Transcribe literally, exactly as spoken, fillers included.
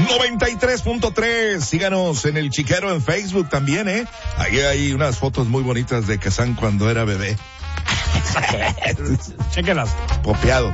noventa y tres punto tres. Síganos en el Chiquero en Facebook también, ¿eh? Ahí hay unas fotos muy bonitas de Kazán cuando era bebé. Chéquelas. Popeado.